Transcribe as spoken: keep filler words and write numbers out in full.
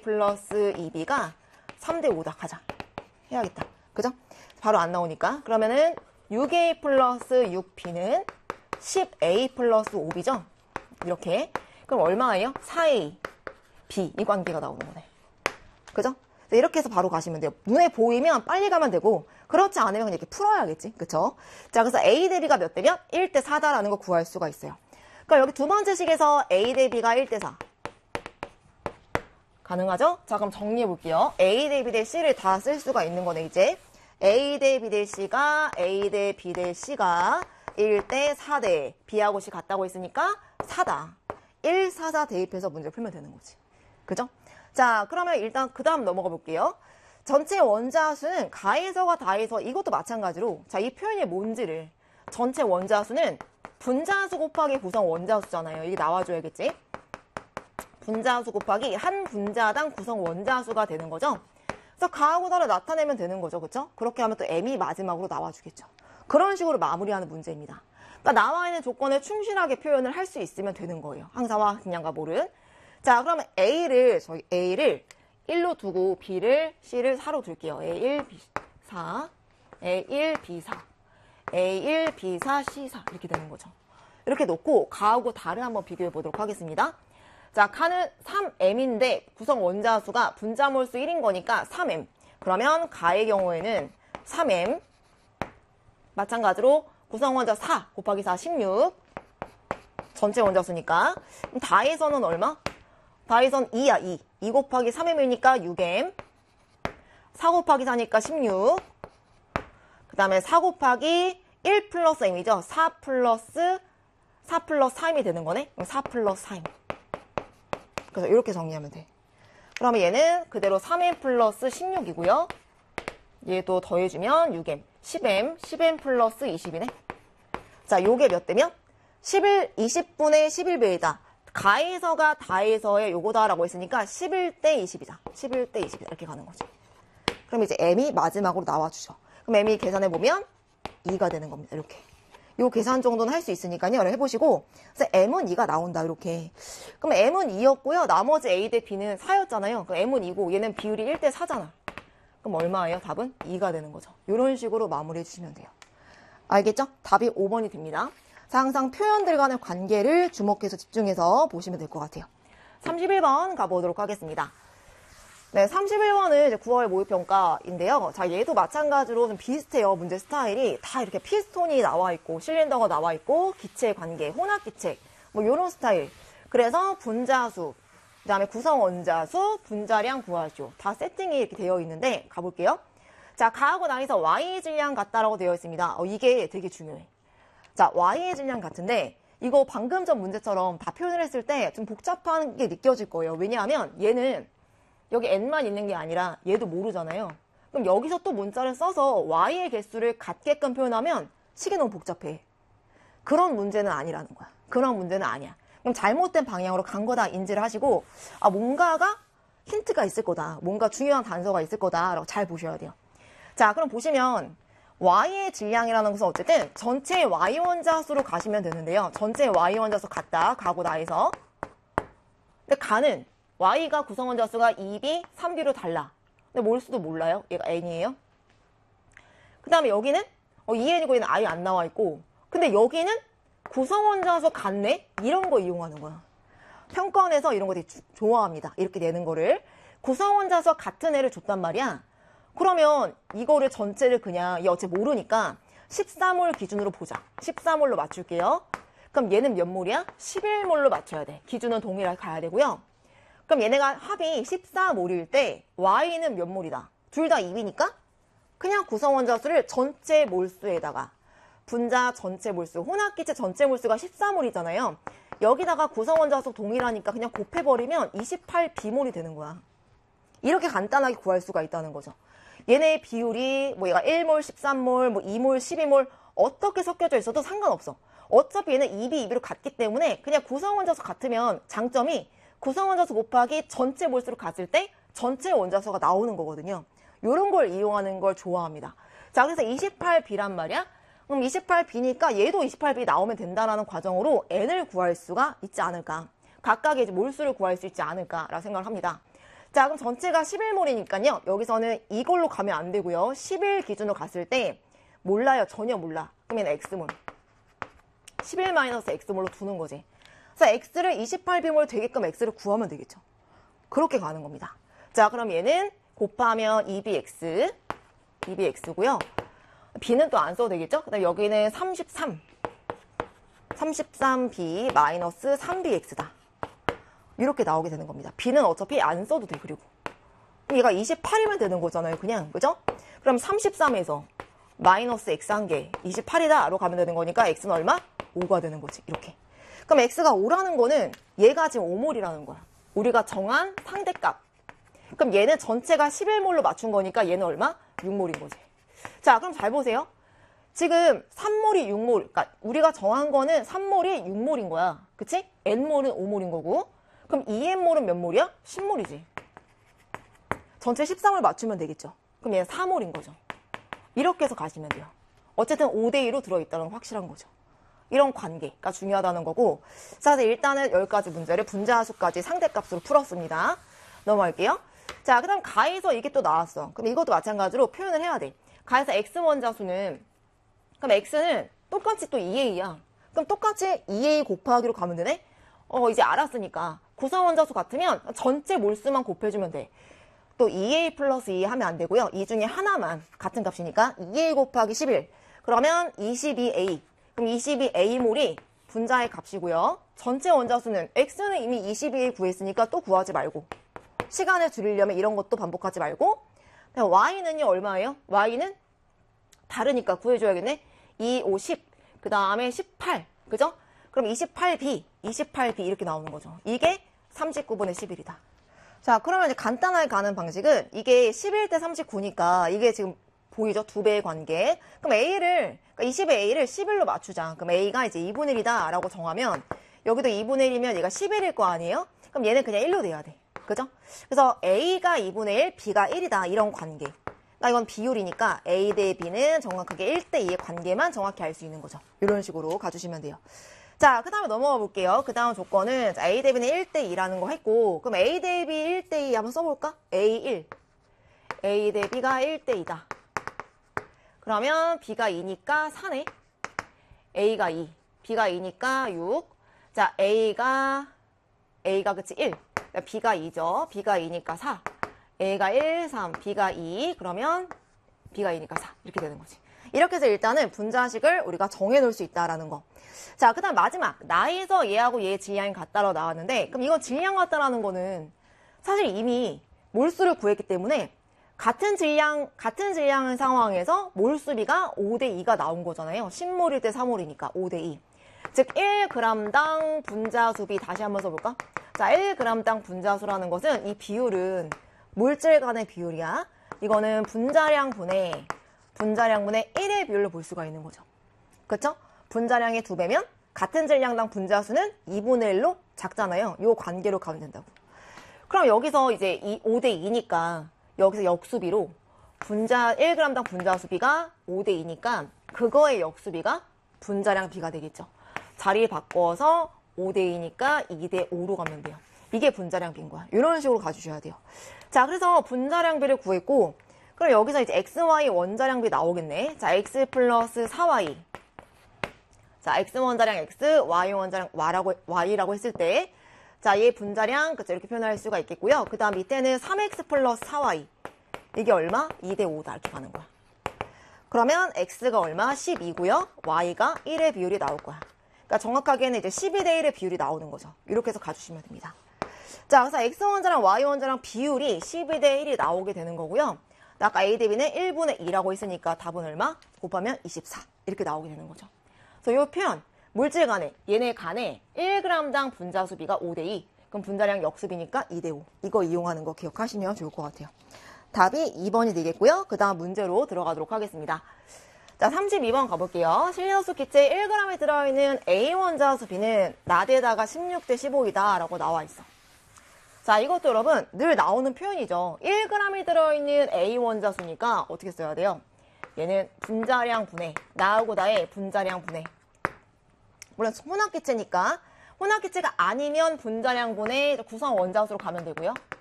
플러스 이 비가 삼 대 오다. 가자. 해야겠다. 그죠? 바로 안 나오니까. 그러면은 육 에이 플러스 육 비는 십 에이 플러스 오 비죠? 이렇게. 그럼 얼마예요? 사 에이 비. 이 관계가 나오는 거네. 그죠? 이렇게 해서 바로 가시면 돼요. 눈에 보이면 빨리 가면 되고, 그렇지 않으면 그냥 이렇게 풀어야겠지. 그쵸? 자, 그래서 A 대 B가 몇 대면? 일 대 사다라는 거 구할 수가 있어요. 그러니까 여기 두 번째 식에서 A 대 B가 일 대 사. 가능하죠? 자, 그럼 정리해 볼게요. A 대 B 대 C를 다 쓸 수가 있는 거네, 이제. A 대 B 대 C가, A 대 B 대 C가 일 대 사 대, B하고 C 같다고 했으니까 사다. 일, 사, 사 대입해서 문제를 풀면 되는 거지. 그죠? 자, 그러면 일단 그 다음 넘어가 볼게요. 전체 원자수는 가에서가 다에서, 이것도 마찬가지로, 자, 이 표현이 뭔지를, 전체 원자수는 분자수 곱하기 구성 원자수잖아요. 이게 나와줘야겠지? 분자수 곱하기 한 분자당 구성 원자수가 되는 거죠. 그래서 가하고 다를 나타내면 되는 거죠. 그렇죠? 그렇게 하면 또 M이 마지막으로 나와주겠죠. 그런 식으로 마무리하는 문제입니다. 그러니까 나와 있는 조건에 충실하게 표현을 할 수 있으면 되는 거예요. 항사와 그냥과 몰은. 자, 그러면 A를, 저희 A를 일로 두고 B를, C를 사로 둘게요. 에이 일, 비 사, 에이 일, 비 사, 에이 일, 비 사, 씨 사 이렇게 되는 거죠. 이렇게 놓고 가하고 다를 한번 비교해 보도록 하겠습니다. 자, 가는 삼 엠인데 구성 원자수가 분자몰수 일인 거니까 삼 엠. 그러면 가의 경우에는 삼 엠. 마찬가지로 구성 원자 사 곱하기 사, 십육. 전체 원자수니까. 그럼 다에서는 얼마? 다에선 이야, 이. 이 곱하기 삼 엠이니까 육 엠. 사 곱하기 사니까 십육. 그 다음에 사 곱하기 일 플러스 M이죠. 사 플러스, 사 플러스 사 엠이 되는 거네. 그럼 사 플러스 사 엠. 그래서 이렇게 정리하면 돼. 그러면 얘는 그대로 삼 엠 플러스 십육이고요. 얘도 더해주면 육 엠. 십 엠, 십 엠 플러스 이십이네. 자, 요게 몇 대면? 십일, 이십 분의 십일 배이다. 가에서가 다에서의 요거다라고 했으니까 십일 대 이십이다. 십일 대 이십이다. 이렇게 가는 거죠. 그럼 이제 M이 마지막으로 나와주죠. 그럼 M이 계산해보면 이가 되는 겁니다. 이렇게. 요 계산 정도는 할 수 있으니까요. 해보시고. 그래서 M은 이가 나온다. 이렇게. 그럼 M은 이였고요. 나머지 A 대 B는 사였잖아요. 그럼 M은 이고 얘는 비율이 일 대 사잖아. 그럼 얼마예요? 답은 이가 되는 거죠. 이런 식으로 마무리해 주시면 돼요. 알겠죠? 답이 오 번이 됩니다. 자, 항상 표현들 간의 관계를 주목해서 집중해서 보시면 될 것 같아요. 삼십일 번 가보도록 하겠습니다. 네, 삼십일 번은 이제 구월 모의평가인데요. 자, 얘도 마찬가지로 좀 비슷해요. 문제 스타일이 다 이렇게 피스톤이 나와 있고, 실린더가 나와 있고, 기체 관계, 혼합기체, 뭐 요런 스타일. 그래서 분자수, 그 다음에 구성 원자수, 분자량 구하시오. 다 세팅이 이렇게 되어 있는데, 가볼게요. 자, 가하고 나에서 Y의 질량 같다라고 되어 있습니다. 어, 이게 되게 중요해. 자, Y의 질량 같은데, 이거 방금 전 문제처럼 다 표현을 했을 때 좀 복잡한 게 느껴질 거예요. 왜냐하면 얘는 여기 n만 있는 게 아니라 얘도 모르잖아요. 그럼 여기서 또 문자를 써서 Y의 개수를 같게끔 표현하면 식이 너무 복잡해. 그런 문제는 아니라는 거야. 그런 문제는 아니야. 그럼 잘못된 방향으로 간 거다 인지를 하시고, 아, 뭔가가 힌트가 있을 거다. 뭔가 중요한 단서가 있을 거다라고 잘 보셔야 돼요. 자, 그럼 보시면 Y의 질량이라는 것은 어쨌든 전체 Y 원자수로 가시면 되는데요. 전체 Y 원자수 같다. 가고 나에서. 근데 가는 Y가 구성 원자수가 이 비, 삼 비로 달라. 근데 몰수도 몰라요. 얘가 N이에요. 그 다음에 여기는 어, 이 엔이고 얘는 아예 안 나와 있고, 근데 여기는 구성 원자수 같네? 이런 거 이용하는 거야. 평가원에서 이런 거 되게 주, 좋아합니다. 이렇게 내는 거를. 구성 원자수 같은 애를 줬단 말이야. 그러면 이거를 전체를 그냥 얘 어차피 모르니까 십삼 몰 기준으로 보자. 십삼 몰로 맞출게요. 그럼 얘는 몇 몰이야? 십일 몰로 맞춰야 돼. 기준은 동일하게 가야 되고요. 그럼 얘네가 합이 십사 몰일 때 Y는 몇 몰이다? 둘 다 이 비니까 그냥 구성 원자수를 전체 몰수에다가 분자 전체 몰수, 혼합기체 전체 몰수가 십사 몰이잖아요. 여기다가 구성 원자수 동일하니까 그냥 곱해버리면 이십팔 비 몰이 되는 거야. 이렇게 간단하게 구할 수가 있다는 거죠. 얘네의 비율이 뭐 얘가 일 몰, 십삼 몰, 뭐 이 몰, 십이 몰 어떻게 섞여져 있어도 상관없어. 어차피 얘는 이 비, 이 비로 같기 때문에 그냥 구성 원자수 같으면 장점이 구성 원자수 곱하기 전체 몰수로 갔을 때 전체 원자수가 나오는 거거든요. 이런 걸 이용하는 걸 좋아합니다. 자, 그래서 이십팔 비란 말이야. 그럼 이십팔 비니까 얘도 이십팔 비 나오면 된다라는 과정으로 n을 구할 수가 있지 않을까. 각각의 이제 몰수를 구할 수 있지 않을까라고 생각을 합니다. 자, 그럼 전체가 십일 몰이니까요. 여기서는 이걸로 가면 안 되고요. 십일 기준으로 갔을 때 몰라요. 전혀 몰라. 그러면 X몰. 십일 마이너스 X몰로 두는 거지. 그래서 X를 이십팔 비몰 되게끔 X를 구하면 되겠죠. 그렇게 가는 겁니다. 자, 그럼 얘는 곱하면 이 비 엑스. 이 비 엑스고요. B는 또 안 써도 되겠죠? 그다음 여기는 삼십삼. 삼십삼 비 마이너스 삼 비 엑스다. 이렇게 나오게 되는 겁니다. B는 어차피 안 써도 돼, 그리고. 얘가 이십팔이면 되는 거잖아요, 그냥. 그죠? 그럼 삼십삼에서 마이너스 X 한 개, 이십팔이다로 가면 되는 거니까 X는 얼마? 오가 되는 거지, 이렇게. 그럼 X가 오라는 거는 얘가 지금 오 몰이라는 거야. 우리가 정한 상대값. 그럼 얘는 전체가 십일 몰로 맞춘 거니까 얘는 얼마? 육 몰인 거지. 자, 그럼 잘 보세요. 지금 삼 몰이 육 몰, 그러니까 우리가 정한 거는 삼 몰이 육 몰인 거야. 그치? N몰은 오 몰인 거고. 그럼 이 N몰은 몇 몰이야? 십 몰이지. 전체 십삼을 맞추면 되겠죠. 그럼 얘는 사 몰인 거죠. 이렇게 해서 가시면 돼요. 어쨌든 오 대 이로 들어있다는 건 확실한 거죠. 이런 관계가 중요하다는 거고. 자, 일단은 여기까지 문제를 분자수까지 상대값으로 풀었습니다. 넘어갈게요. 자, 그 다음 가에서 이게 또 나왔어. 그럼 이것도 마찬가지로 표현을 해야 돼. 가에서 X 원자수는, 그럼 X는 똑같이 또 이 에이야. 그럼 똑같이 이 에이 곱하기로 가면 되네? 어, 이제 알았으니까. 구성원자수 같으면 전체 몰수만 곱해주면 돼. 또 이 에이 플러스 이 하면 안 되고요. 이 중에 하나만 같은 값이니까 이 에이 곱하기 십일. 그러면 이십이 에이. 그럼 이십이 에이몰이 분자의 값이고요. 전체 원자수는 X는 이미 이십이 에이 구했으니까 또 구하지 말고. 시간을 줄이려면 이런 것도 반복하지 말고. Y는요, 얼마예요? Y는 다르니까 구해줘야겠네. 이, 오, 십. 그 다음에 십팔. 그죠? 그럼 이십팔 비, 이십팔 비 이렇게 나오는 거죠. 이게 삼십구분의 십일이다. 자, 그러면 이제 간단하게 가는 방식은 이게 십일 대 삼십구니까 이게 지금 보이죠? 두 배의 관계. 그럼 A를, 그러니까 이십의 A를 십일로 맞추자. 그럼 A가 이제 이분의 일이다 라고 정하면 여기도 이분의 일이면 얘가 십일일 거 아니에요? 그럼 얘는 그냥 일로 돼야 돼. 그죠? 그래서 A가 이분의 일, B가 일이다. 이런 관계. 그러니까 이건 비율이니까 A 대 B는 정확하게 일 대 이의 관계만 정확히 알 수 있는 거죠. 이런 식으로 가주시면 돼요. 자, 그 다음에 넘어가 볼게요. 그 다음 조건은 A 대 B는 일 대 이라는 거 했고, 그럼 A 대 B 일 대 이 한번 써볼까? 에이 일. A 대 B가 일 대 이다. 그러면 B가 이니까 사네. A가 이. B가 이니까 육. 자, A가, A가 그치 일. B가 이죠. B가 이니까 사. A가 일, 삼. B가 이. 그러면 B가 이니까 사. 이렇게 되는 거지. 이렇게 해서 일단은 분자식을 우리가 정해놓을 수 있다라는 거. 자, 그 다음 마지막. 나에서 얘하고 얘의 질량이 같다라고 나왔는데, 그럼 이건 질량 같다라는 거는 사실 이미 몰수를 구했기 때문에 같은 질량, 같은 질량 상황에서 몰수비가 오 대 이가 나온 거잖아요. 십 몰일 때 사 몰이니까 오 대 이. 즉, 일 그램당 분자수비 다시 한번 써볼까? 자, 일 그램당 분자수라는 것은 이 비율은 물질 간의 비율이야. 이거는 분자량 분의 분자량 분의 일의 비율로 볼 수가 있는 거죠. 그렇죠? 분자량이 두 배면 같은 질량당 분자수는 이분의 일로 작잖아요. 요 관계로 가면 된다고. 그럼 여기서 이제 이 오 대 이니까 여기서 역수비로 분자 일 그램당 분자수비가 오 대 이니까 그거의 역수비가 분자량 B가 되겠죠. 자리 바꿔서 오 대 이니까 이 대 오로 가면 돼요. 이게 분자량 B인 거야. 이런 식으로 가주셔야 돼요. 자, 그래서 분자량 B를 구했고, 그럼 여기서 이제 엑스 와이 원자량 B 나오겠네. 자, X 플러스 사 와이. 자, X 원자량 X, Y 원자량 Y라고, Y라고 했을 때, 자, 얘 분자량, 그쵸, 이렇게 표현할 수가 있겠고요. 그 다음 밑에는 삼 엑스 플러스 사 와이. 이게 얼마? 이 대 오다. 이렇게 가는 거야. 그러면 X가 얼마? 십이고요. Y가 일의 비율이 나올 거야. 그러니까 정확하게는 이제 십이 대 일의 비율이 나오는 거죠. 이렇게 해서 가주시면 됩니다. 자, 그래서 X 원자랑 Y 원자랑 비율이 십이 대 일이 나오게 되는 거고요. 아까 A 대 B는 일분의 이라고 했으니까 답은 얼마? 곱하면 이십사. 이렇게 나오게 되는 거죠. 그래서 이 표현, 물질 간에, 얘네 간에 일 그램당 분자수비가 오 대 이. 그럼 분자량 역수비니까 이 대 오. 이거 이용하는 거 기억하시면 좋을 것 같아요. 답이 이 번이 되겠고요. 그 다음 문제로 들어가도록 하겠습니다. 자, 삼십이 번 가볼게요. 실린더스 기체 일 그램에 들어있는 A 원자수 B는 나대다가 십육 대 십오이다 라고 나와 있어. 자, 이것도 여러분 늘 나오는 표현이죠. 일 그램이 들어있는 A 원자수니까 어떻게 써야 돼요? 얘는 분자량 분해, 나하고 나의 분자량 분해. 물론 혼합기체니까 혼합기체가 아니면 분자량 분해 구성 원자수로 가면 되고요.